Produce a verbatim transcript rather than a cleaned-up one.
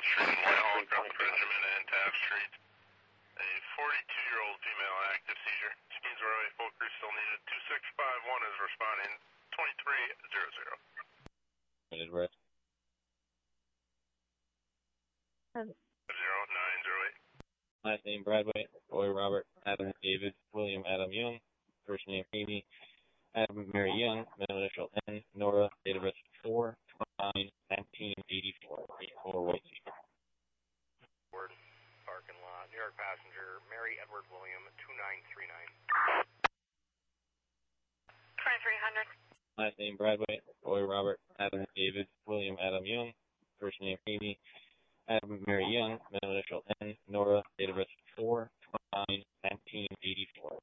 Street in Whitehall, across Benjamin and Taft Street. A forty-two-year-old female active seizure. Speeds Roy Folker still needed. two six five one is responding. twenty-three hundred. Midwest. zero nine zero eight. Last name Bradway, boy Robert, Adam David, William Adam Young, first name Amy, Adam Mary Young, middle initial N, Nora, date of birth four twenty-nine nineteen eighty-four, eighty-four White Sea. Word, parking lot, New York passenger, Mary Edward William, two nine three nine. twenty-three hundred. Last name Bradway, boy Robert, Adam David, William Adam Young, first name Amy, Adam Mary Young, middle initial N, Nora, date of birth four twenty-nine nineteen eighty-four.